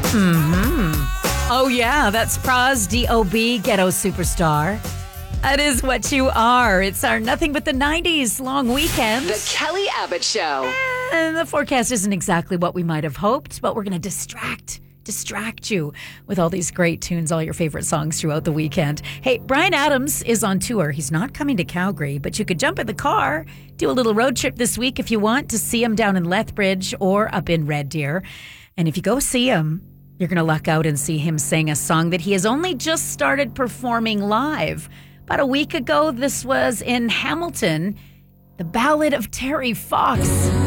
Oh, yeah, that's Praz, D.O.B., Ghetto Superstar. That is what you are. It's our Nothing But the 90s long weekend. The Kelly Abbott Show. And the forecast isn't exactly what we might have hoped, but we're going to distract you with all these great tunes, all your favorite songs throughout the weekend. Hey, Bryan Adams is on tour. He's not coming to Calgary, but you could jump in the car, do a little road trip this week if you want to see him down in Lethbridge or up in Red Deer. And if you go see him, you're going to luck out and see him sing a song that he has only just started performing live. About a week ago, this was in Hamilton, the Ballad of Terry Fox.